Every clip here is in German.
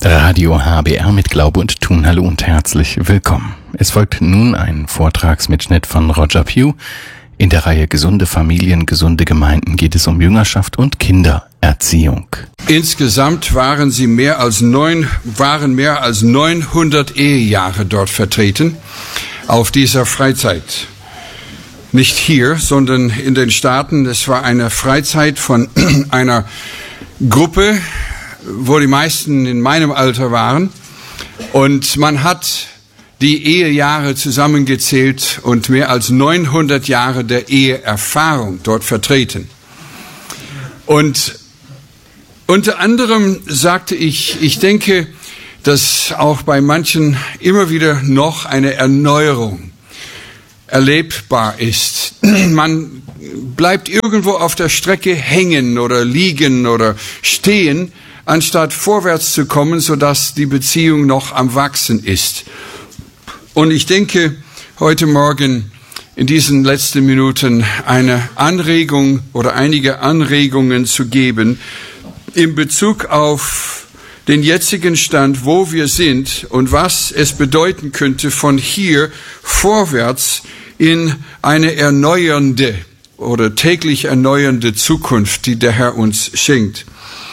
Radio HBR mit Glaube und Tun. Hallo und herzlich willkommen. Es folgt nun ein Vortragsmitschnitt von Roger Pugh. In der Reihe Gesunde Familien, gesunde Gemeinden geht es um Jüngerschaft und Kindererziehung. Insgesamt waren mehr als 900 Ehejahre dort vertreten auf dieser Freizeit. Nicht hier, sondern in den Staaten. Es war eine Freizeit von einer Gruppe, wo die meisten in meinem Alter waren. Und man hat die Ehejahre zusammengezählt und mehr als 900 Jahre der Eheerfahrung dort vertreten. Und unter anderem sagte ich denke, dass auch bei manchen immer wieder noch eine Erneuerung erlebbar ist. Man bleibt irgendwo auf der Strecke hängen oder liegen oder stehen, anstatt vorwärts zu kommen, sodass die Beziehung noch am Wachsen ist. Und ich denke, heute Morgen in diesen letzten Minuten eine Anregung oder einige Anregungen zu geben in Bezug auf den jetzigen Stand, wo wir sind und was es bedeuten könnte, von hier vorwärts in eine erneuernde oder täglich erneuernde Zukunft, die der Herr uns schenkt.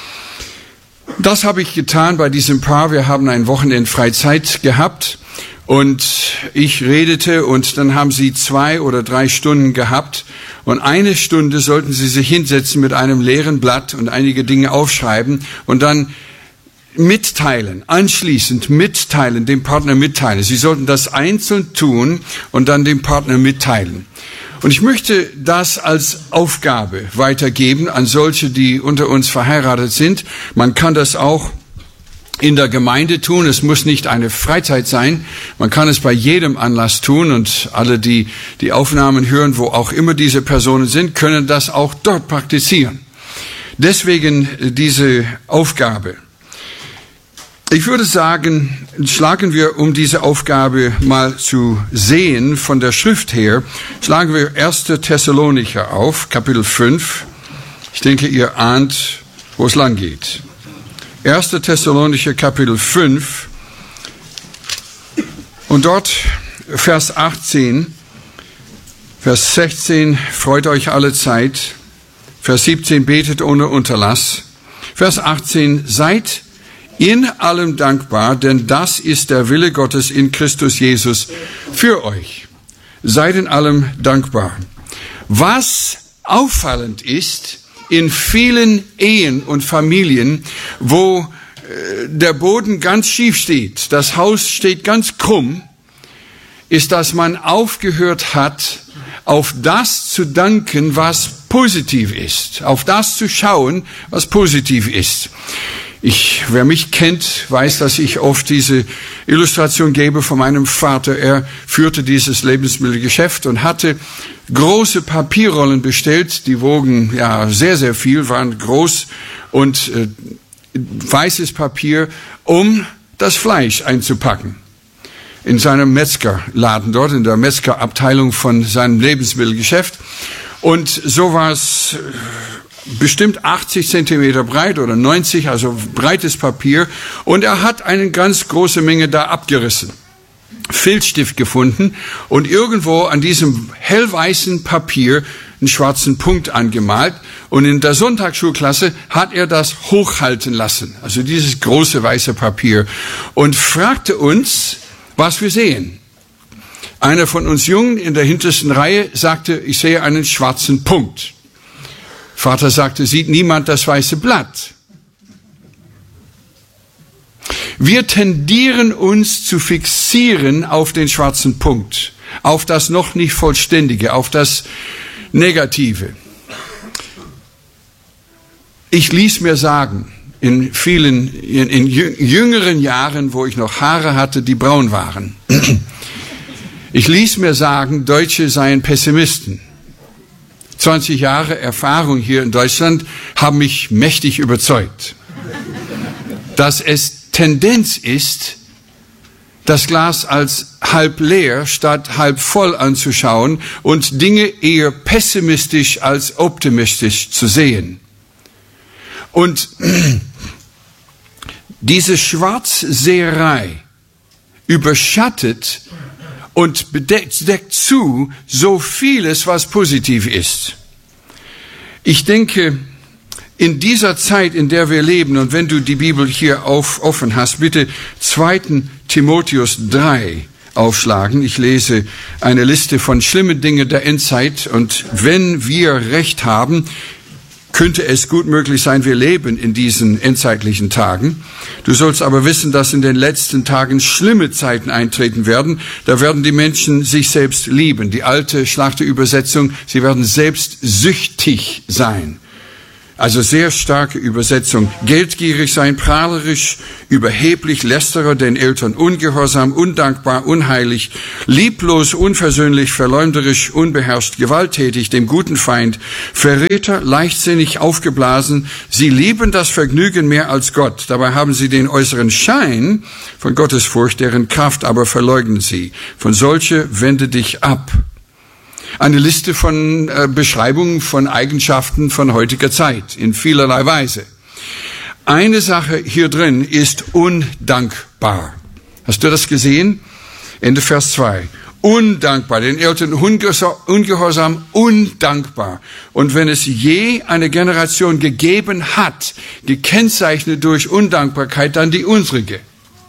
Das habe ich getan bei diesem Paar. Wir haben ein Wochenende Freizeit gehabt und ich redete und dann haben sie 2 oder 3 Stunden gehabt und eine Stunde sollten sie sich hinsetzen mit einem leeren Blatt und einige Dinge aufschreiben und dann anschließend mitteilen, dem Partner mitteilen. Sie sollten das einzeln tun und dann dem Partner mitteilen. Und ich möchte das als Aufgabe weitergeben an solche, die unter uns verheiratet sind. Man kann das auch in der Gemeinde tun. Es muss nicht eine Freizeit sein. Man kann es bei jedem Anlass tun und alle, die die Aufnahmen hören, wo auch immer diese Personen sind, können das auch dort praktizieren. Deswegen diese Aufgabe. Ich würde sagen, schlagen wir, um diese Aufgabe mal zu sehen von der Schrift her, schlagen wir 1. Thessalonicher auf, Kapitel 5. Ich denke, ihr ahnt, wo es lang geht. 1. Thessalonicher, Kapitel 5. Und dort Vers 18, Vers 16, freut euch alle Zeit. Vers 17, betet ohne Unterlass. Vers 18, seid in allem dankbar, denn das ist der Wille Gottes in Christus Jesus für euch. Seid in allem dankbar. Was auffallend ist, in vielen Ehen und Familien, wo der Boden ganz schief steht, das Haus steht ganz krumm, ist, dass man aufgehört hat, auf das zu danken, was positiv ist, auf das zu schauen, was positiv ist. Wer mich kennt, weiß, dass ich oft diese Illustration gebe von meinem Vater. Er führte dieses Lebensmittelgeschäft und hatte große Papierrollen bestellt. Die wogen ja sehr, sehr viel, waren groß und weißes Papier, um das Fleisch einzupacken. In seinem Metzgerladen dort, in der Metzgerabteilung von seinem Lebensmittelgeschäft. Und so war es bestimmt 80 Zentimeter breit oder 90, also breites Papier. Und er hat eine ganz große Menge da abgerissen. Filzstift gefunden und irgendwo an diesem hellweißen Papier einen schwarzen Punkt angemalt. Und in der Sonntagsschulklasse hat er das hochhalten lassen. Also dieses große weiße Papier. Und fragte uns, was wir sehen. Einer von uns Jungen in der hintersten Reihe sagte, ich sehe einen schwarzen Punkt. Vater sagte, sieht niemand das weiße Blatt? Wir tendieren uns zu fixieren auf den schwarzen Punkt, auf das noch nicht Vollständige, auf das Negative. Ich ließ mir sagen, in jüngeren Jahren, wo ich noch Haare hatte, die braun waren, ich ließ mir sagen, Deutsche seien Pessimisten. 20 Jahre Erfahrung hier in Deutschland haben mich mächtig überzeugt, dass es Tendenz ist, das Glas als halb leer statt halb voll anzuschauen und Dinge eher pessimistisch als optimistisch zu sehen. Und diese Schwarzseherei überschattet und deckt zu so vieles, was positiv ist. Ich denke, in dieser Zeit, in der wir leben, und wenn du die Bibel hier offen hast, bitte 2. Timotheus 3 aufschlagen. Ich lese eine Liste von schlimmen Dingen der Endzeit, und wenn wir Recht haben, könnte es gut möglich sein, wir leben in diesen endzeitlichen Tagen. Du sollst aber wissen, dass in den letzten Tagen schlimme Zeiten eintreten werden. Da werden die Menschen sich selbst lieben. Die alte Schlachterübersetzung, sie werden selbstsüchtig sein. Also sehr starke Übersetzung. Geldgierig sein, prahlerisch, überheblich, Lästerer, den Eltern ungehorsam, undankbar, unheilig, lieblos, unversöhnlich, verleumderisch, unbeherrscht, gewalttätig, dem guten Feind, Verräter, leichtsinnig, aufgeblasen. Sie lieben das Vergnügen mehr als Gott. Dabei haben sie den äußeren Schein von Gottesfurcht, deren Kraft aber verleugnen sie. Von solche wende dich ab. Eine Liste von Beschreibungen von Eigenschaften von heutiger Zeit in vielerlei Weise. Eine Sache hier drin ist undankbar. Hast du das gesehen? Ende Vers 2. Undankbar, den Eltern ungehorsam, undankbar. Und wenn es je eine Generation gegeben hat, gekennzeichnet durch Undankbarkeit, dann die unsrige.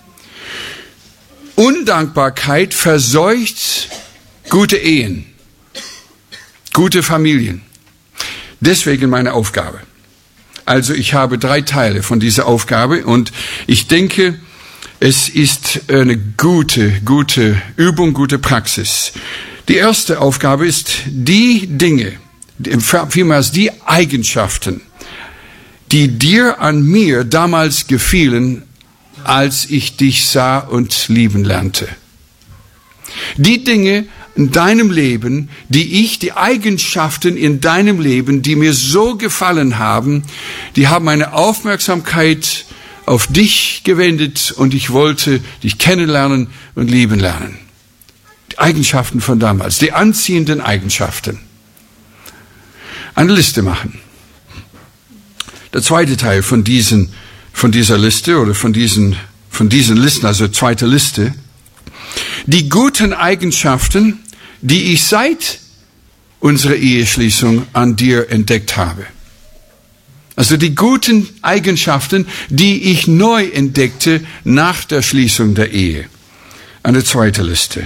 Undankbarkeit verseucht gute Ehen. Gute Familien. Deswegen meine Aufgabe. Also ich habe 3 Teile von dieser Aufgabe, und ich denke, es ist eine gute Übung, gute Praxis. Die erste Aufgabe ist, die Dinge, vielmals die Eigenschaften, die dir an mir damals gefielen, als ich dich sah und lieben lernte. Die Dinge in deinem Leben, die Eigenschaften in deinem Leben, die mir so gefallen haben, die haben meine Aufmerksamkeit auf dich gewendet, und ich wollte dich kennenlernen und lieben lernen. Die Eigenschaften von damals, die anziehenden Eigenschaften. Eine Liste machen. Der zweite Teil von dieser Liste oder von diesen Listen, also zweite Liste. Die guten Eigenschaften, die ich seit unserer Eheschließung an dir entdeckt habe. Also die guten Eigenschaften, die ich neu entdeckte nach der Schließung der Ehe. Eine zweite Liste.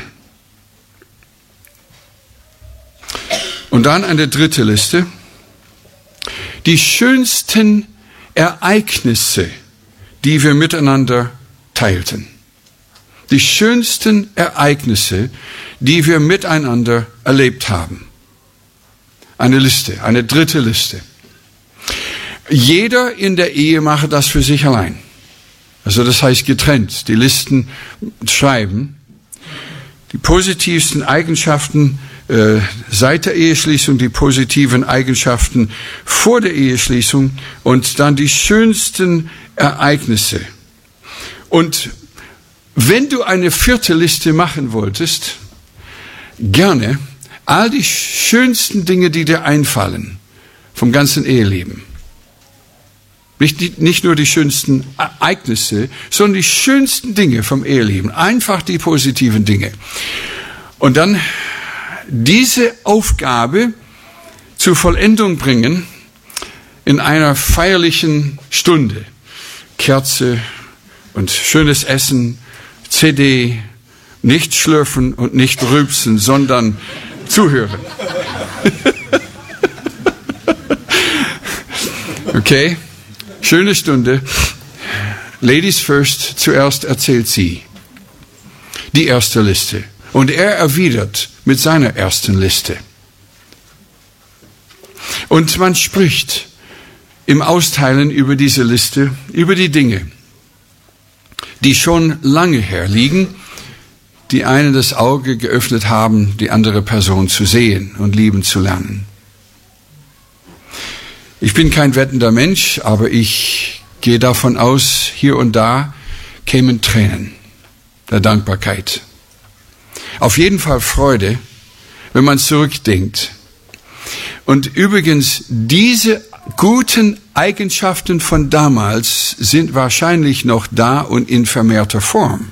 Und dann eine dritte Liste. Die schönsten Ereignisse, die wir miteinander teilten. Die schönsten Ereignisse, die wir miteinander erlebt haben. Eine Liste, eine dritte Liste. Jeder in der Ehe mache das für sich allein. Also das heißt getrennt, die Listen schreiben. Die positivsten Eigenschaften seit der Eheschließung, die positiven Eigenschaften vor der Eheschließung und dann die schönsten Ereignisse. Und wenn du eine vierte Liste machen wolltest, gerne all die schönsten Dinge, die dir einfallen vom ganzen Eheleben. Nicht nur die schönsten Ereignisse, sondern die schönsten Dinge vom Eheleben. Einfach die positiven Dinge. Und dann diese Aufgabe zur Vollendung bringen in einer feierlichen Stunde. Kerze und schönes Essen, CD, nicht schlürfen und nicht rülpsen, sondern zuhören. Okay, schöne Stunde. Ladies first, zuerst erzählt sie. Die erste Liste. Und er erwidert mit seiner ersten Liste. Und man spricht im Austeilen über diese Liste, über die Dinge, die schon lange her liegen, die einen das Auge geöffnet haben, die andere Person zu sehen und lieben zu lernen. Ich bin kein wettender Mensch, aber ich gehe davon aus, hier und da kämen Tränen der Dankbarkeit. Auf jeden Fall Freude, wenn man zurückdenkt. Und übrigens, diese guten Eigenschaften von damals sind wahrscheinlich noch da und in vermehrter Form.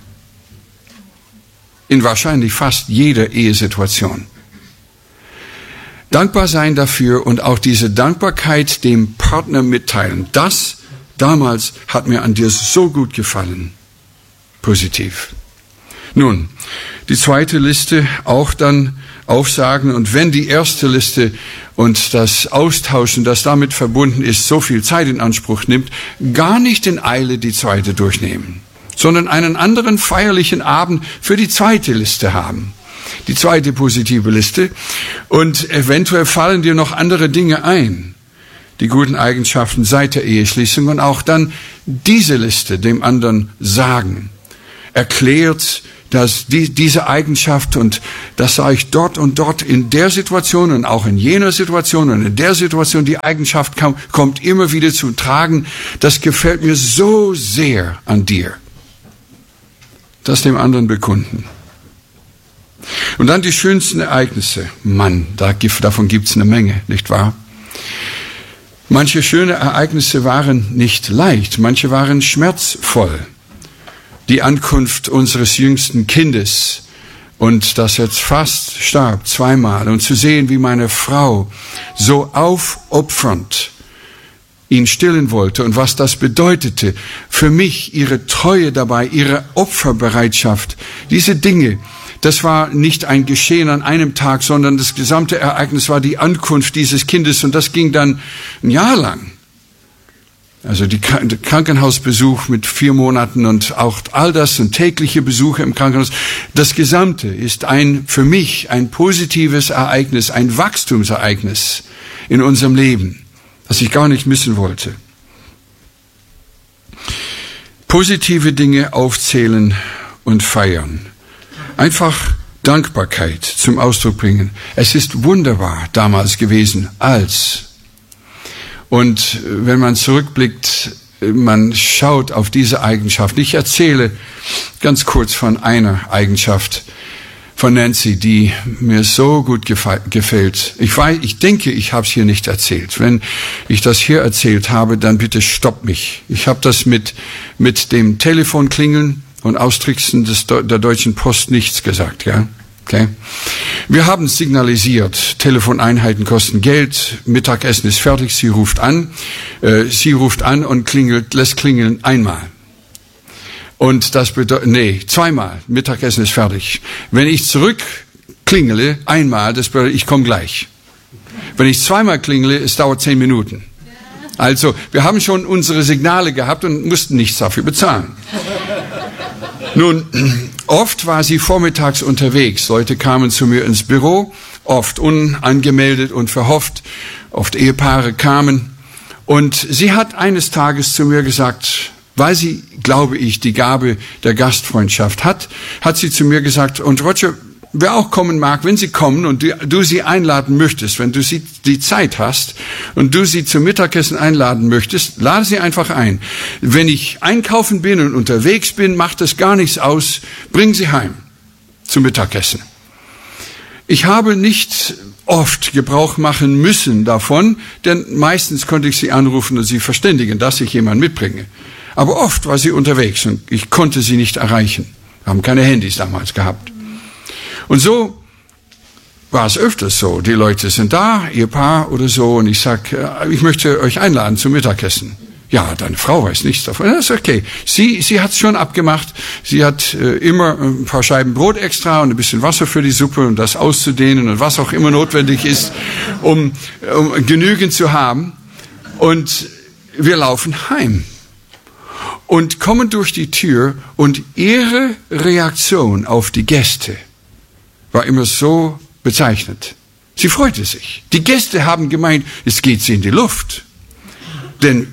In wahrscheinlich fast jeder Ehesituation. Dankbar sein dafür und auch diese Dankbarkeit dem Partner mitteilen. Das damals hat mir an dir so gut gefallen. Positiv. Nun, die zweite Liste auch dann aufsagen, und wenn die erste Liste und das Austauschen, das damit verbunden ist, so viel Zeit in Anspruch nimmt, gar nicht in Eile die zweite durchnehmen, sondern einen anderen feierlichen Abend für die zweite Liste haben. Die zweite positive Liste, und eventuell fallen dir noch andere Dinge ein, die guten Eigenschaften seit der Eheschließung, und auch dann diese Liste dem anderen sagen. Erklärt, dass diese Eigenschaft, und das sah ich dort und dort in der Situation und auch in jener Situation und in der Situation, die Eigenschaft kommt immer wieder zu tragen, das gefällt mir so sehr an dir. Das dem anderen bekunden. Und dann die schönsten Ereignisse. Mann, davon gibt's eine Menge, nicht wahr? Manche schöne Ereignisse waren nicht leicht, manche waren schmerzvoll. Die Ankunft unseres jüngsten Kindes, und das jetzt fast starb, 2-mal, und zu sehen, wie meine Frau so aufopfernd ihn stillen wollte und was das bedeutete für mich, ihre Treue dabei, ihre Opferbereitschaft, diese Dinge. Das war nicht ein Geschehen an einem Tag, sondern das gesamte Ereignis war die Ankunft dieses Kindes, und das ging dann ein Jahr lang. Also der Krankenhausbesuch mit 4 Monaten und auch all das und tägliche Besuche im Krankenhaus. Das Gesamte ist für mich ein positives Ereignis, ein Wachstumsereignis in unserem Leben, das ich gar nicht missen wollte. Positive Dinge aufzählen und feiern. Einfach Dankbarkeit zum Ausdruck bringen. Es ist wunderbar damals gewesen, Und wenn man zurückblickt, man schaut auf diese Eigenschaft. Ich erzähle ganz kurz von einer Eigenschaft von Nancy, die mir so gut gefällt. Ich denke, ich habe es hier nicht erzählt. Wenn ich das hier erzählt habe, dann bitte stopp mich. Ich habe das mit dem Telefonklingeln und Austricksen der Deutschen Post nichts gesagt, ja? Okay. Wir haben signalisiert, Telefoneinheiten kosten Geld, Mittagessen ist fertig, sie ruft an und lässt klingeln einmal. Und das bedeutet, 2-mal, Mittagessen ist fertig. Wenn ich zurückklingele, einmal, das bedeutet, ich komme gleich. Wenn ich 2-mal klingele, es dauert 10 Minuten. Also, wir haben schon unsere Signale gehabt und mussten nichts dafür bezahlen. Nun, oft war sie vormittags unterwegs. Leute kamen zu mir ins Büro, oft unangemeldet und verhofft. Oft Ehepaare kamen. Und sie hat eines Tages zu mir gesagt, weil sie, glaube ich, die Gabe der Gastfreundschaft hat sie zu mir gesagt, und Roger, wer auch kommen mag, wenn sie kommen und du sie einladen möchtest, wenn du die Zeit hast und du sie zum Mittagessen einladen möchtest, lade sie einfach ein. Wenn ich einkaufen bin und unterwegs bin, macht das gar nichts aus, bring sie heim zum Mittagessen. Ich habe nicht oft Gebrauch machen müssen davon, denn meistens konnte ich sie anrufen und sie verständigen, dass ich jemanden mitbringe. Aber oft war sie unterwegs und ich konnte sie nicht erreichen. Wir haben keine Handys damals gehabt. Und so war es öfters so. Die Leute sind da, Ehepaar oder so, und ich sag, ich möchte euch einladen zum Mittagessen. Ja, deine Frau weiß nichts davon. Das ist okay. Sie hat es schon abgemacht. Sie hat immer ein paar Scheiben Brot extra und ein bisschen Wasser für die Suppe und das auszudehnen und was auch immer notwendig ist, um genügend zu haben. Und wir laufen heim und kommen durch die Tür, und ihre Reaktion auf die Gäste war immer so bezeichnend. Sie freute sich. Die Gäste haben gemeint, es geht sie in die Luft. Denn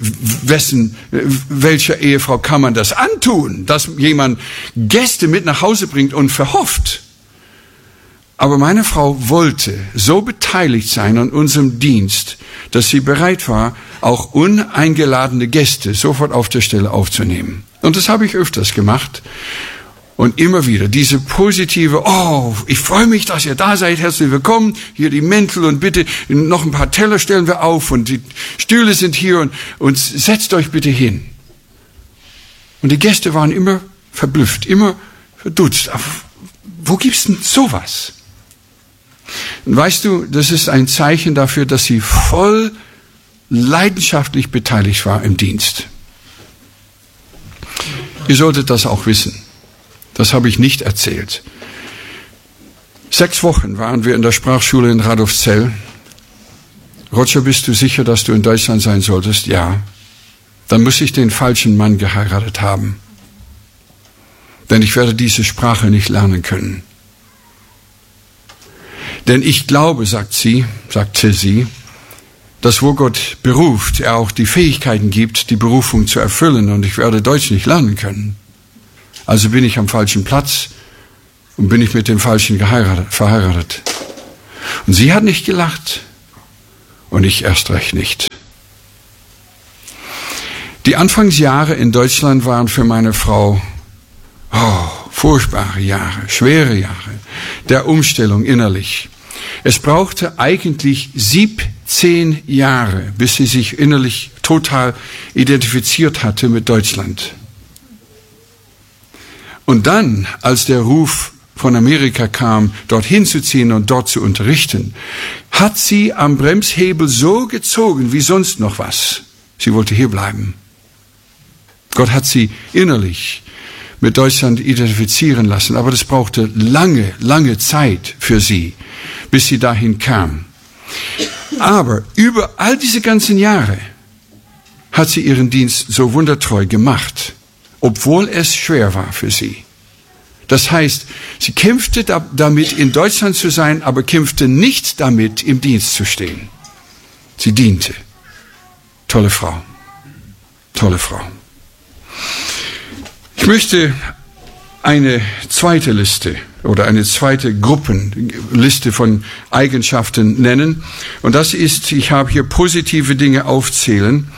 welcher Ehefrau kann man das antun, dass jemand Gäste mit nach Hause bringt und verhofft? Aber meine Frau wollte so beteiligt sein an unserem Dienst, dass sie bereit war, auch uneingeladene Gäste sofort auf der Stelle aufzunehmen. Und das habe ich öfters gemacht. Und immer wieder diese positive, oh, ich freue mich, dass ihr da seid, herzlich willkommen, hier die Mäntel und bitte noch ein paar Teller stellen wir auf und die Stühle sind hier und setzt euch bitte hin. Und die Gäste waren immer verblüfft, immer verdutzt. Wo gibt's denn sowas? Und weißt du, das ist ein Zeichen dafür, dass sie voll leidenschaftlich beteiligt war im Dienst. Ihr solltet das auch wissen. Das habe ich nicht erzählt. 6 Wochen waren wir in der Sprachschule in Radolfzell. Roger, bist du sicher, dass du in Deutschland sein solltest? Ja. Dann muss ich den falschen Mann geheiratet haben. Denn ich werde diese Sprache nicht lernen können. Denn ich glaube, sagte sie, dass wo Gott beruft, er auch die Fähigkeiten gibt, die Berufung zu erfüllen. Und ich werde Deutsch nicht lernen können. Also bin ich am falschen Platz und bin ich mit dem Falschen verheiratet. Und sie hat nicht gelacht und ich erst recht nicht. Die Anfangsjahre in Deutschland waren für meine Frau furchtbare Jahre, schwere Jahre der Umstellung innerlich. Es brauchte eigentlich 17 Jahre, bis sie sich innerlich total identifiziert hatte mit Deutschland. Und dann, als der Ruf von Amerika kam, dorthin zu ziehen und dort zu unterrichten, hat sie am Bremshebel so gezogen wie sonst noch was. Sie wollte hier bleiben. Gott hat sie innerlich mit Deutschland identifizieren lassen, aber das brauchte lange, lange Zeit für sie, bis sie dahin kam. Aber über all diese ganzen Jahre hat sie ihren Dienst so wundertreu gemacht, obwohl es schwer war für sie. Das heißt, sie kämpfte damit, in Deutschland zu sein, aber kämpfte nicht damit, im Dienst zu stehen. Sie diente. Tolle Frau. Tolle Frau. Ich möchte eine zweite Liste oder eine zweite Gruppenliste von Eigenschaften nennen. Und das ist, ich habe hier positive Dinge auflisten.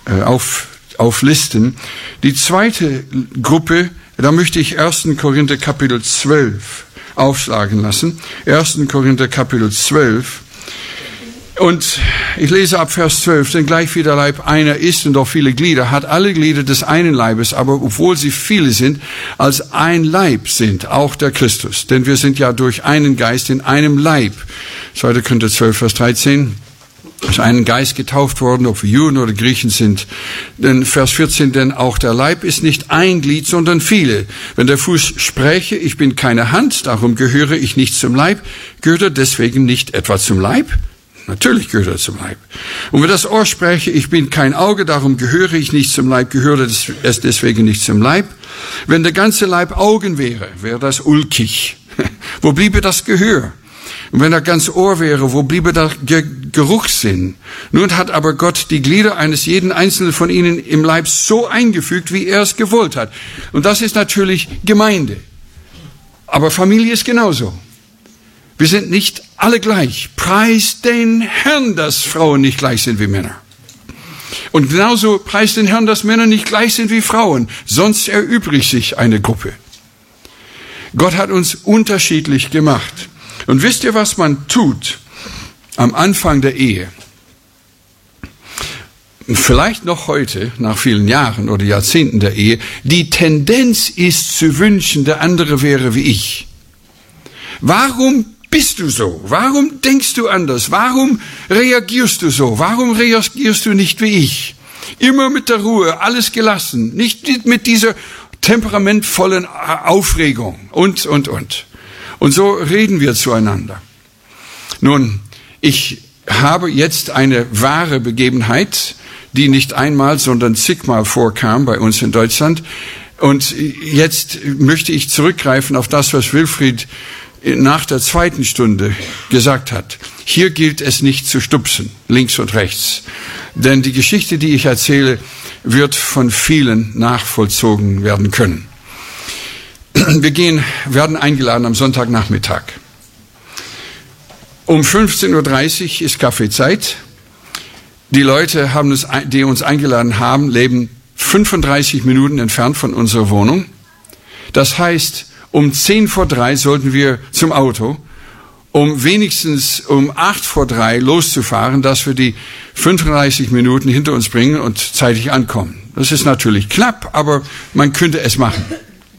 Die zweite Gruppe, da möchte ich 1. Korinther Kapitel 12 aufschlagen lassen. 1. Korinther Kapitel 12. Und ich lese ab Vers 12, denn gleich wie der Leib einer ist und auch viele Glieder, hat alle Glieder des einen Leibes, aber obwohl sie viele sind, als ein Leib sind, auch der Christus. Denn wir sind ja durch einen Geist in einem Leib. 2. Korinther 12, Vers 13. Aus einem Geist getauft worden, ob wir Juden oder Griechen sind. Denn Vers 14, denn auch der Leib ist nicht ein Glied, sondern viele. Wenn der Fuß spräche, ich bin keine Hand, darum gehöre ich nicht zum Leib, gehört er deswegen nicht etwa zum Leib? Natürlich gehört er zum Leib. Und wenn das Ohr spräche, ich bin kein Auge, darum gehöre ich nicht zum Leib, gehöre es deswegen nicht zum Leib. Wenn der ganze Leib Augen wäre, wäre das ulkig. Wo bliebe das Gehör? Und wenn er ganz Ohr wäre, wo bliebe der Geruchssinn? Nun hat aber Gott die Glieder eines jeden einzelnen von ihnen im Leib so eingefügt, wie er es gewollt hat. Und das ist natürlich Gemeinde. Aber Familie ist genauso. Wir sind nicht alle gleich. Preis den Herrn, dass Frauen nicht gleich sind wie Männer. Und genauso preist den Herrn, dass Männer nicht gleich sind wie Frauen. Sonst erübrigt sich eine Gruppe. Gott hat uns unterschiedlich gemacht. Und wisst ihr, was man tut am Anfang der Ehe? Vielleicht noch heute, nach vielen Jahren oder Jahrzehnten der Ehe, die Tendenz ist zu wünschen, der andere wäre wie ich. Warum bist du so? Warum denkst du anders? Warum reagierst du so? Warum reagierst du nicht wie ich? Immer mit der Ruhe, alles gelassen, nicht mit dieser temperamentvollen Aufregung und. Und so reden wir zueinander. Nun, ich habe jetzt eine wahre Begebenheit, die nicht einmal, sondern zigmal vorkam bei uns in Deutschland. Und jetzt möchte ich zurückgreifen auf das, was Wilfried nach der 2. Stunde gesagt hat. Hier gilt es nicht zu stupsen, links und rechts. Denn die Geschichte, die ich erzähle, wird von vielen nachvollzogen werden können. Wir werden eingeladen am Sonntagnachmittag. Um 15.30 Uhr ist Kaffeezeit. Die Leute, die uns eingeladen haben, leben 35 Minuten entfernt von unserer Wohnung. Das heißt, um 2:10 sollten wir zum Auto, um wenigstens um 2:08 loszufahren, dass wir die 35 Minuten hinter uns bringen und zeitig ankommen. Das ist natürlich knapp, aber man könnte es machen.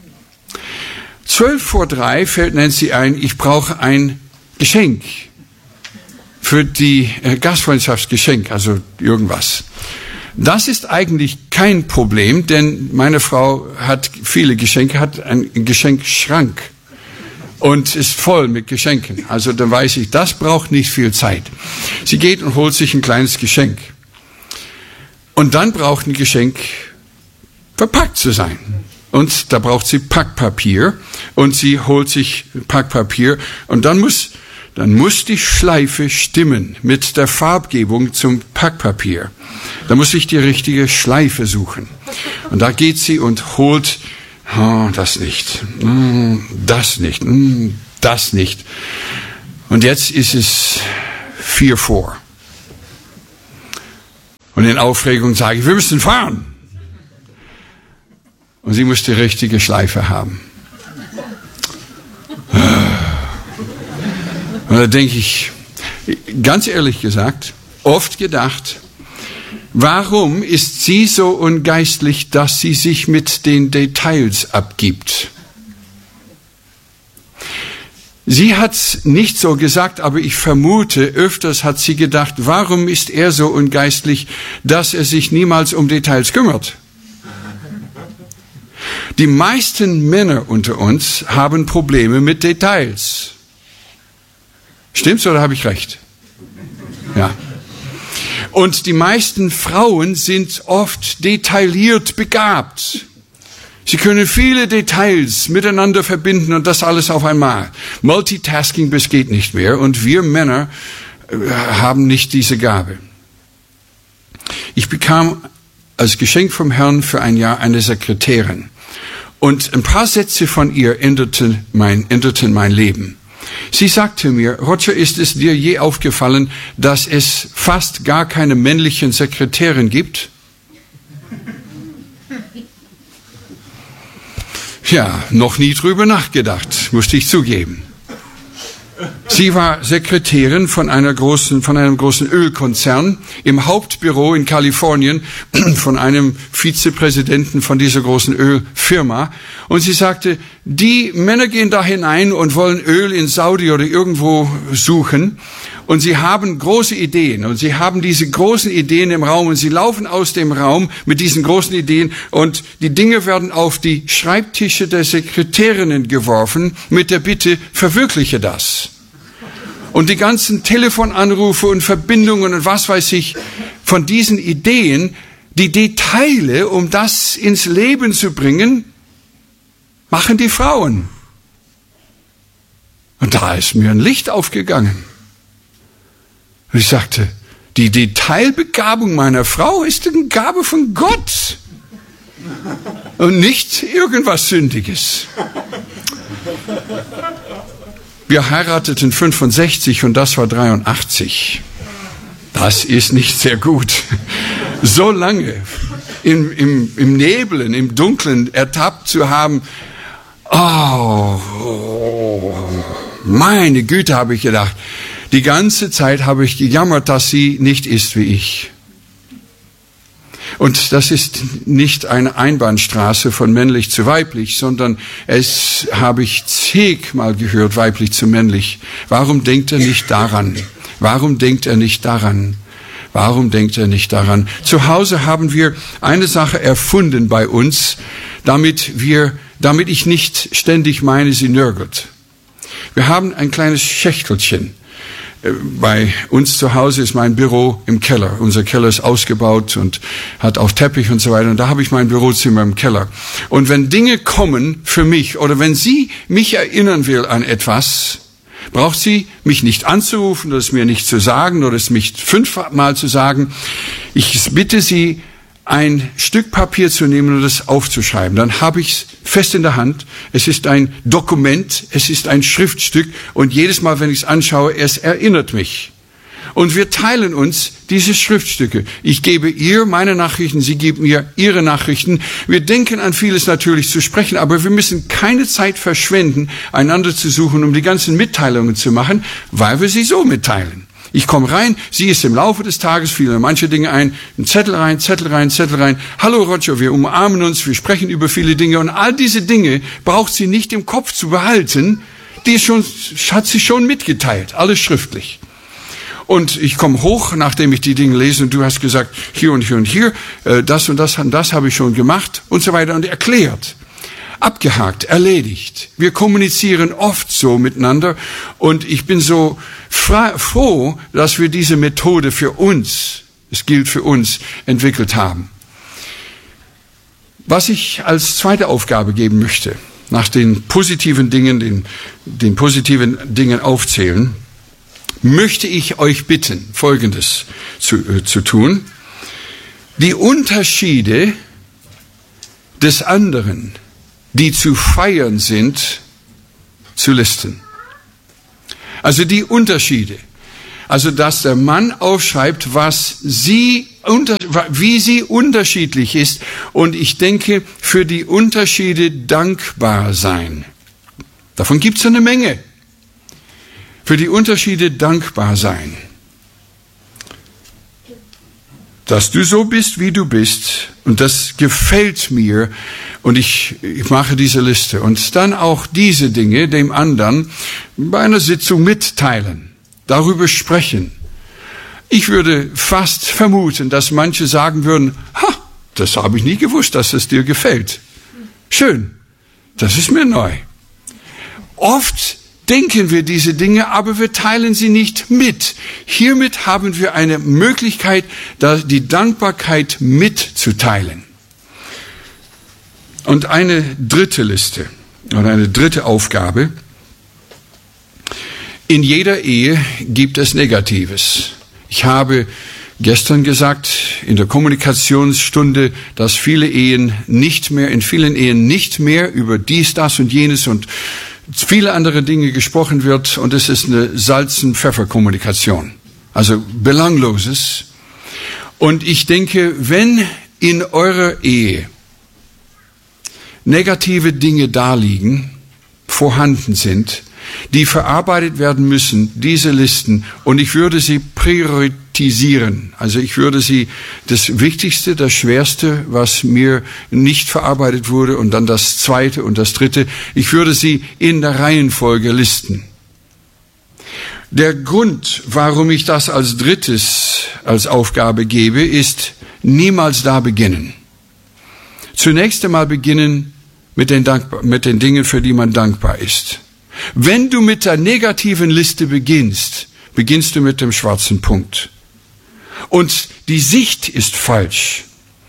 2:12 fällt Nancy ein, ich brauche ein Geschenk für die Gastfreundschaftsgeschenk, also irgendwas. Das ist eigentlich kein Problem, denn meine Frau hat viele Geschenke, hat einen Geschenkschrank und ist voll mit Geschenken. Also dann weiß ich, das braucht nicht viel Zeit. Sie geht und holt sich ein kleines Geschenk. Und dann braucht ein Geschenk verpackt zu sein. Und da braucht sie Packpapier und sie holt sich Packpapier und dann muss die Schleife stimmen mit der Farbgebung zum Packpapier. Da muss ich die richtige Schleife suchen. Und da geht sie und holt, das nicht, das nicht, das nicht. Und jetzt ist es 4:00. Und in Aufregung sage ich, wir müssen fahren. Und sie muss die richtige Schleife haben. Und da denke ich, ganz ehrlich gesagt, oft gedacht, warum ist sie so ungeistlich, dass sie sich mit den Details abgibt? Sie hat's nicht so gesagt, aber ich vermute, öfters hat sie gedacht, warum ist er so ungeistlich, dass er sich niemals um Details kümmert? Die meisten Männer unter uns haben Probleme mit Details. Stimmt's oder habe ich recht? Ja. Und die meisten Frauen sind oft detailliert begabt. Sie können viele Details miteinander verbinden und das alles auf einmal. Multitasking bis geht nicht mehr und wir Männer haben nicht diese Gabe. Ich bekam als Geschenk vom Herrn für ein Jahr eine Sekretärin. Und ein paar Sätze von ihr änderten mein Leben. Sie sagte mir, Roger, ist es dir je aufgefallen, dass es fast gar keine männlichen Sekretärinnen gibt? Ja, noch nie drüber nachgedacht, musste ich zugeben. Sie war Sekretärin von einem großen Ölkonzern im Hauptbüro in Kalifornien von einem Vizepräsidenten von dieser großen Ölfirma. Und sie sagte, die Männer gehen da hinein und wollen Öl in Saudi oder irgendwo suchen. Und sie haben große Ideen und sie haben diese großen Ideen im Raum und sie laufen aus dem Raum mit diesen großen Ideen und die Dinge werden auf die Schreibtische der Sekretärinnen geworfen mit der Bitte, verwirkliche das. Und die ganzen Telefonanrufe und Verbindungen und was weiß ich von diesen Ideen, die Details, um das ins Leben zu bringen, machen die Frauen. Und da ist mir ein Licht aufgegangen. Und ich sagte, die Detailbegabung meiner Frau ist eine Gabe von Gott und nicht irgendwas Sündiges. Wir heirateten 65 und das war 83. Das ist nicht sehr gut. So lange im Nebeln, im Dunklen ertappt zu haben, meine Güte, habe ich gedacht. Die ganze Zeit habe ich gejammert, dass sie nicht ist wie ich. Und das ist nicht eine Einbahnstraße von männlich zu weiblich, sondern es habe ich zigmal gehört, weiblich zu männlich. Warum denkt er nicht daran? Warum denkt er nicht daran? Warum denkt er nicht daran? Zu Hause haben wir eine Sache erfunden bei uns, damit ich nicht ständig meine, sie nörgelt. Wir haben ein kleines Schächtelchen. Bei uns zu Hause ist mein Büro im Keller. Unser Keller ist ausgebaut und hat auch Teppich und so weiter. Und da habe ich mein Bürozimmer im Keller. Und wenn Dinge kommen für mich oder wenn sie mich erinnern will an etwas, braucht sie mich nicht anzurufen oder es mir nicht zu sagen oder es mich 5-mal zu sagen. Ich bitte sie, ein Stück Papier zu nehmen und das aufzuschreiben. Dann habe ich es fest in der Hand. Es ist ein Dokument, es ist ein Schriftstück und jedes Mal, wenn ich es anschaue, es erinnert mich. Und wir teilen uns diese Schriftstücke. Ich gebe ihr meine Nachrichten, sie geben mir ihre Nachrichten. Wir denken an vieles natürlich zu sprechen, aber wir müssen keine Zeit verschwenden, einander zu suchen, um die ganzen Mitteilungen zu machen, weil wir sie so mitteilen. Ich komme rein, sie ist im Laufe des Tages, fielen manche Dinge ein, ein Zettel rein. Hallo Roger, wir umarmen uns, wir sprechen über viele Dinge und all diese Dinge braucht sie nicht im Kopf zu behalten, hat sie schon mitgeteilt, alles schriftlich. Und ich komme hoch, nachdem ich die Dinge lese und du hast gesagt, hier und hier und hier, das und das habe ich schon gemacht und so weiter und erklärt. Abgehakt, erledigt. Wir kommunizieren oft so miteinander und ich bin so froh, dass wir diese Methode für uns, es gilt für uns, entwickelt haben. Was ich als zweite Aufgabe geben möchte, nach den positiven Dingen, den positiven Dingen aufzählen, möchte ich euch bitten, Folgendes zu tun. Die Unterschiede des anderen, die zu feiern sind, zu listen. Also die Unterschiede. Also dass der Mann aufschreibt, wie sie unterschiedlich ist. Und ich denke, für die Unterschiede dankbar sein. Davon gibt es eine Menge. Für die Unterschiede dankbar sein. Dass du so bist, wie du bist, und das gefällt mir, und ich mache diese Liste. Und dann auch diese Dinge dem anderen bei einer Sitzung mitteilen, darüber sprechen. Ich würde fast vermuten, dass manche sagen würden, das habe ich nie gewusst, dass es dir gefällt. Schön, das ist mir neu. Oft denken wir diese Dinge, aber wir teilen sie nicht mit. Hiermit haben wir eine Möglichkeit, die Dankbarkeit mitzuteilen. Und eine dritte Liste oder eine dritte Aufgabe. In jeder Ehe gibt es Negatives. Ich habe gestern gesagt in der Kommunikationsstunde, dass in vielen Ehen nicht mehr über dies, das und jenes und viele andere Dinge gesprochen wird und es ist eine Salz-und-Pfeffer-Kommunikation. Also Belangloses. Und ich denke, wenn in eurer Ehe negative Dinge daliegen, vorhanden sind, die verarbeitet werden müssen, diese Listen, und ich würde sie priorisieren. Also ich würde sie, das Wichtigste, das Schwerste, was mir nicht verarbeitet wurde, und dann das Zweite und das Dritte, ich würde sie in der Reihenfolge listen. Der Grund, warum ich das als Drittes als Aufgabe gebe, ist niemals da beginnen. Zunächst einmal beginnen mit den Dingen, für die man dankbar ist. Wenn du mit der negativen Liste beginnst, beginnst du mit dem schwarzen Punkt. Und die Sicht ist falsch.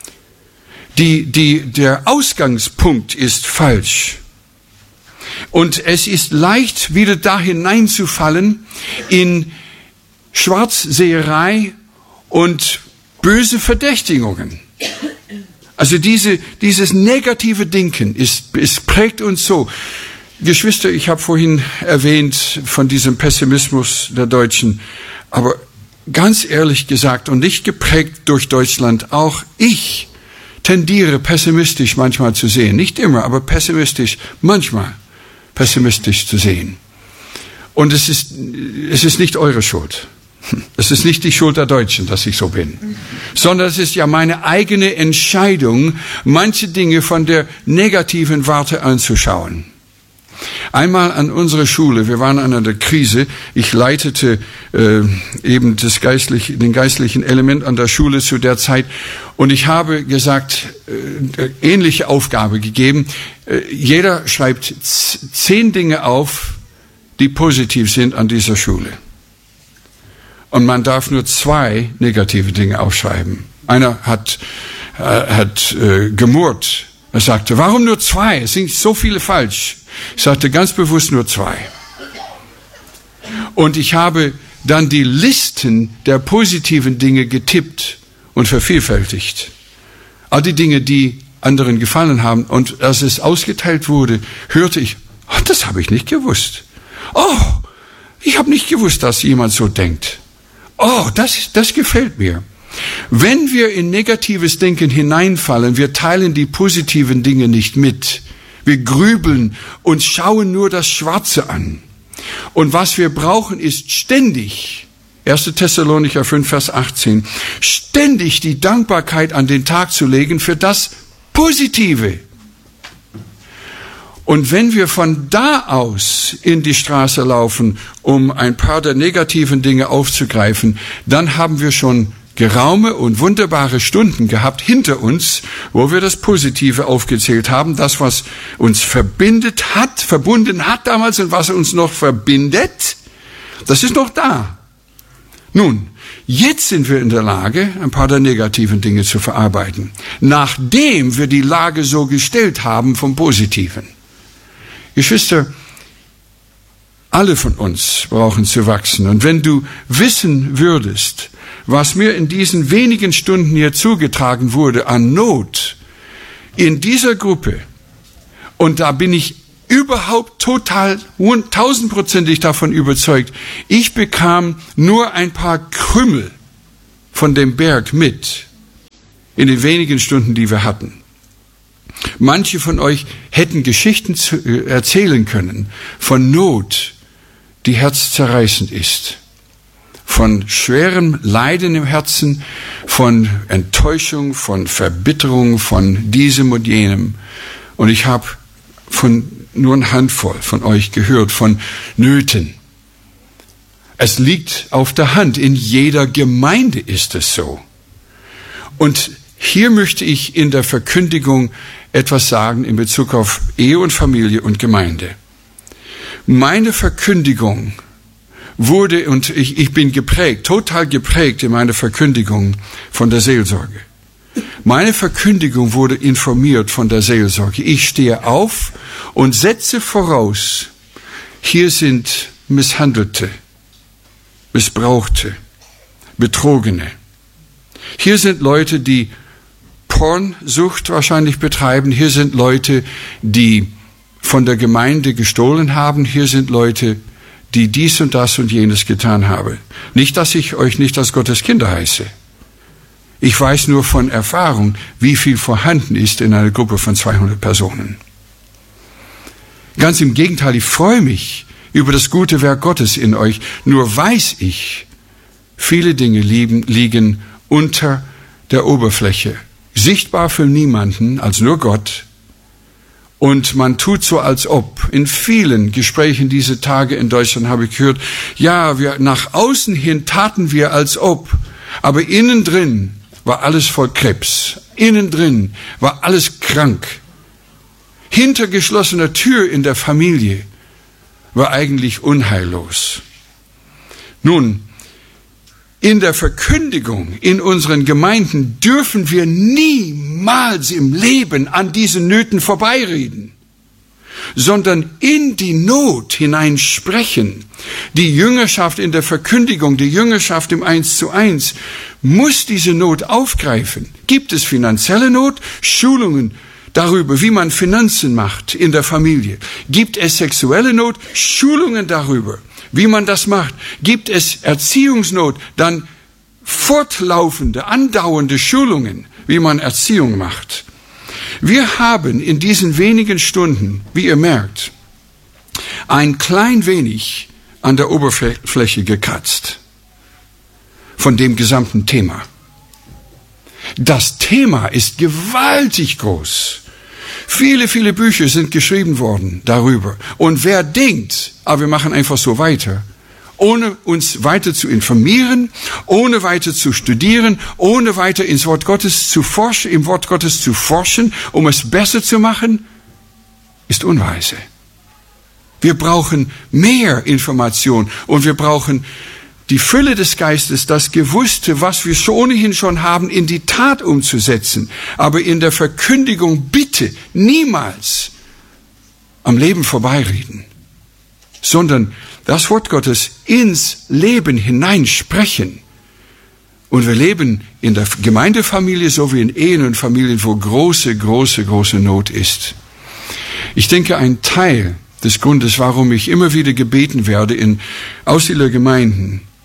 Der Ausgangspunkt ist falsch. Und es ist leicht, wieder da hineinzufallen in Schwarzseherei und böse Verdächtigungen. Also dieses negative Denken es prägt uns so. Geschwister, ich habe vorhin erwähnt von diesem Pessimismus der Deutschen, aber ganz ehrlich gesagt und nicht geprägt durch Deutschland, auch ich tendiere pessimistisch manchmal zu sehen. Nicht immer, aber manchmal pessimistisch zu sehen. Und es ist nicht eure Schuld. Es ist nicht die Schuld der Deutschen, dass ich so bin, sondern es ist ja meine eigene Entscheidung, manche Dinge von der negativen Warte anzuschauen. Einmal an unserer Schule, wir waren an einer Krise, ich leitete eben den geistlichen Element an der Schule zu der Zeit und ich habe gesagt, ähnliche Aufgabe gegeben, jeder schreibt 10 Dinge auf, die positiv sind an dieser Schule. Und man darf nur 2 negative Dinge aufschreiben. Einer hat gemurrt. Er sagte, warum nur 2? Es sind so viele falsch. Ich sagte ganz bewusst nur 2. Und ich habe dann die Listen der positiven Dinge getippt und vervielfältigt. All die Dinge, die anderen gefallen haben. Und als es ausgeteilt wurde, hörte ich, das habe ich nicht gewusst. Ich habe nicht gewusst, dass jemand so denkt. Oh, das gefällt mir. Wenn wir in negatives Denken hineinfallen, wir teilen die positiven Dinge nicht mit. Wir grübeln und schauen nur das Schwarze an. Und was wir brauchen, ist ständig, 1. Thessalonicher 5, Vers 18, ständig die Dankbarkeit an den Tag zu legen für das Positive. Und wenn wir von da aus in die Straße laufen, um ein paar der negativen Dinge aufzugreifen, dann haben wir schon geraume und wunderbare Stunden gehabt hinter uns, wo wir das Positive aufgezählt haben, das, was uns verbunden hat damals und was uns noch verbindet, das ist noch da. Nun, jetzt sind wir in der Lage, ein paar der negativen Dinge zu verarbeiten, nachdem wir die Lage so gestellt haben vom Positiven. Geschwister, alle von uns brauchen zu wachsen. Und wenn du wissen würdest, was mir in diesen wenigen Stunden hier zugetragen wurde an Not in dieser Gruppe, und da bin ich überhaupt total 1000%ig davon überzeugt, ich bekam nur ein paar Krümel von dem Berg mit in den wenigen Stunden, die wir hatten. Manche von euch hätten Geschichten erzählen können von Not, die herzzerreißend ist, von schwerem Leiden im Herzen, von Enttäuschung, von Verbitterung, von diesem und jenem. Und ich habe von nur eine Handvoll von euch gehört, von Nöten. Es liegt auf der Hand, in jeder Gemeinde ist es so. Und hier möchte ich in der Verkündigung etwas sagen in Bezug auf Ehe und Familie und Gemeinde. Meine Verkündigung wurde, und ich bin geprägt, total geprägt in meiner Verkündigung von der Seelsorge. Meine Verkündigung wurde informiert von der Seelsorge. Ich stehe auf und setze voraus, hier sind Misshandelte, Missbrauchte, Betrogene. Hier sind Leute, die Pornsucht wahrscheinlich betreiben. Hier sind Leute, die von der Gemeinde gestohlen haben. Hier sind Leute, die dies und das und jenes getan haben. Nicht, dass ich euch nicht als Gottes Kinder heiße. Ich weiß nur von Erfahrung, wie viel vorhanden ist in einer Gruppe von 200 Personen. Ganz im Gegenteil, ich freue mich über das gute Werk Gottes in euch. Nur weiß ich, viele Dinge liegen unter der Oberfläche. Sichtbar für niemanden als nur Gott. Und man tut so, als ob. In vielen Gesprächen diese Tage in Deutschland habe ich gehört, ja, nach außen hin taten wir als ob, aber innen drin war alles voll Krebs. Innen drin war alles krank. Hinter geschlossener Tür in der Familie war eigentlich unheillos. Nun, in der Verkündigung in unseren Gemeinden dürfen wir niemals im Leben an diesen Nöten vorbeireden, sondern in die Not hinein sprechen. Die Jüngerschaft in der Verkündigung, die Jüngerschaft im 1:1 muss diese Not aufgreifen. Gibt es finanzielle Not? Schulungen darüber, wie man Finanzen macht in der Familie. Gibt es sexuelle Not? Schulungen darüber, wie man das macht. Gibt es Erziehungsnot? Dann fortlaufende, andauernde Schulungen, wie man Erziehung macht. Wir haben in diesen wenigen Stunden, wie ihr merkt, ein klein wenig an der Oberfläche gekratzt von dem gesamten Thema. Das Thema ist gewaltig groß. Viele, viele Bücher sind geschrieben worden darüber. Und wer denkt, wir machen einfach so weiter, ohne uns weiter zu informieren, ohne weiter zu studieren, ohne weiter im Wort Gottes zu forschen, um es besser zu machen, ist unweise. Wir brauchen mehr Information und wir brauchen die Fülle des Geistes, das Gewusste, was wir ohnehin schon haben, in die Tat umzusetzen. Aber in der Verkündigung bitte niemals am Leben vorbeireden, sondern das Wort Gottes ins Leben hineinsprechen. Und wir leben in der Gemeindefamilie sowie in Ehen und Familien, wo große, große, große Not ist. Ich denke, ein Teil des Grundes, warum ich immer wieder gebeten werde in Aussiedlergemeinden,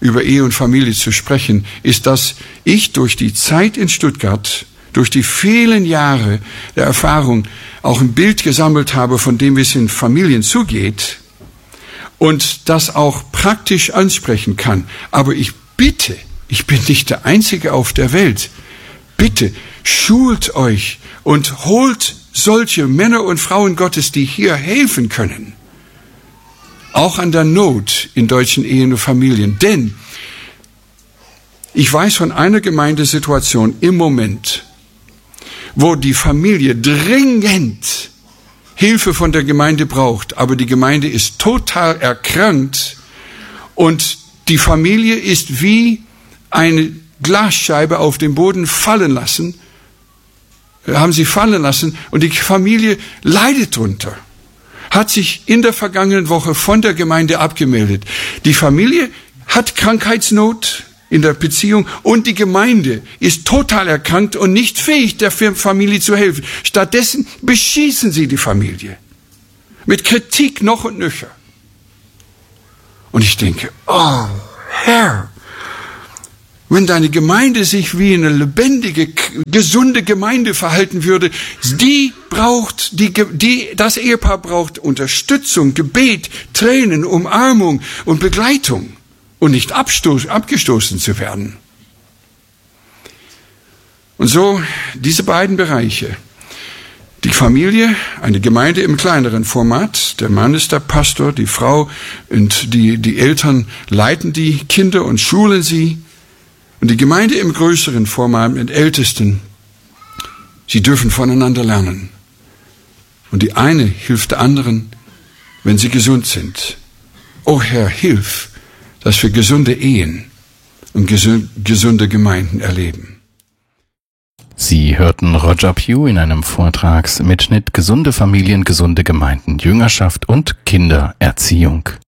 über Ehe und Familie zu sprechen, ist, dass ich durch die Zeit in Stuttgart, durch die vielen Jahre der Erfahrung auch ein Bild gesammelt habe, von dem, wie es in Familien zugeht und das auch praktisch ansprechen kann. Aber ich bitte, ich bin nicht der Einzige auf der Welt, bitte schult euch und holt solche Männer und Frauen Gottes, die hier helfen können, auch an der Not in deutschen Ehen und Familien. Denn ich weiß von einer Gemeindesituation im Moment, wo die Familie dringend Hilfe von der Gemeinde braucht, aber die Gemeinde ist total erkrankt und die Familie ist wie eine Glasscheibe auf den Boden fallen lassen, haben sie fallen lassen und die Familie leidet drunter, hat sich in der vergangenen Woche von der Gemeinde abgemeldet. Die Familie hat Krankheitsnot in der Beziehung und die Gemeinde ist total erkrankt und nicht fähig, der Familie zu helfen. Stattdessen beschießen sie die Familie mit Kritik noch und nöcher. Und ich denke, oh Herr, wenn deine Gemeinde sich wie eine lebendige, gesunde Gemeinde verhalten würde, das Ehepaar braucht Unterstützung, Gebet, Tränen, Umarmung und Begleitung und nicht abgestoßen zu werden. Und so diese beiden Bereiche. Die Familie, eine Gemeinde im kleineren Format, der Mann ist der Pastor, die Frau und die Eltern leiten die Kinder und schulen sie. Und die Gemeinde im größeren Format mit Ältesten, sie dürfen voneinander lernen. Und die eine hilft der anderen, wenn sie gesund sind. O Herr, hilf, dass wir gesunde Ehen und gesunde Gemeinden erleben. Sie hörten Roger Pugh in einem Vortragsmitschnitt Gesunde Familien, gesunde Gemeinden, Jüngerschaft und Kindererziehung.